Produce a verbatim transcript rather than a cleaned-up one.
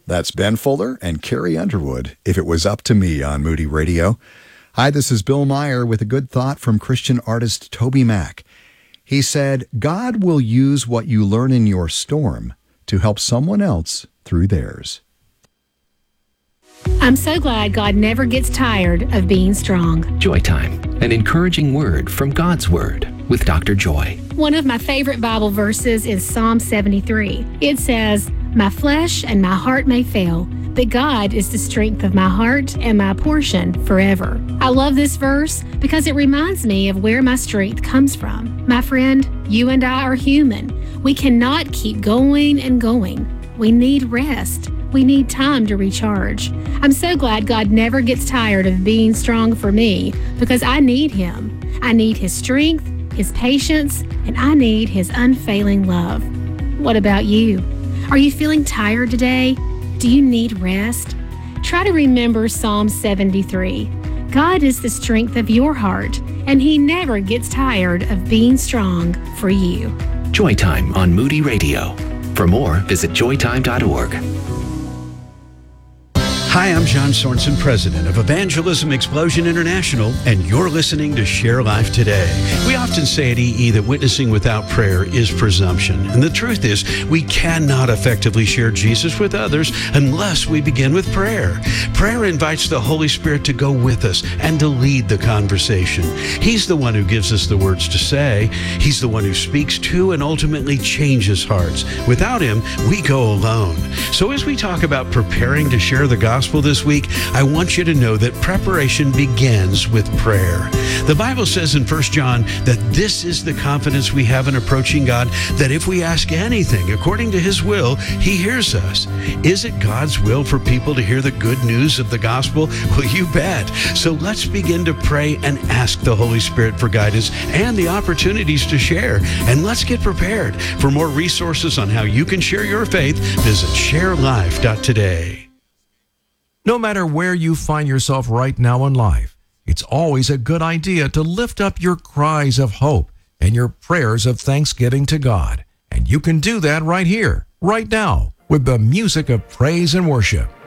That's Ben Fuller and Carrie Underwood, If It Was Up to Me on Moody Radio. Hi, this is Bill Meyer with a good thought from Christian artist Toby Mac. He said, God will use what you learn in your storm to help someone else through theirs. I'm so glad God never gets tired of being strong. Joy Time, an encouraging word from God's Word with Doctor Joy. One of my favorite Bible verses is Psalm seventy-three. It says, "My flesh and my heart may fail, but God is the strength of my heart and my portion forever." I love this verse because it reminds me of where my strength comes from. My friend, you and I are human. We cannot keep going and going. We need rest. We need time to recharge. I'm so glad God never gets tired of being strong for me because I need Him. I need His strength, His patience, and I need His unfailing love. What about you? Are you feeling tired today? Do you need rest? Try to remember Psalm seventy-three. God is the strength of your heart, and He never gets tired of being strong for you. Joy Time on Moody Radio. For more, visit joy time dot org. Hi, I'm John Sorensen, president of Evangelism Explosion International, and you're listening to Share Life Today. We often say at E E that witnessing without prayer is presumption. And the truth is, we cannot effectively share Jesus with others unless we begin with prayer. Prayer invites the Holy Spirit to go with us and to lead the conversation. He's the one who gives us the words to say. He's the one who speaks to and ultimately changes hearts. Without Him, we go alone. So as we talk about preparing to share the gospel this week, I want you to know that preparation begins with prayer. The Bible says in First John that this is the confidence we have in approaching God, that if we ask anything according to His will, He hears us. Is it God's will for people to hear the good news of the gospel? Well, you bet. So let's begin to pray and ask the Holy Spirit for guidance and the opportunities to share. And let's get prepared. For more resources on how you can share your faith, visit share life dot today. No matter where you find yourself right now in life, it's always a good idea to lift up your cries of hope and your prayers of thanksgiving to God. And you can do that right here, right now, with the music of praise and worship.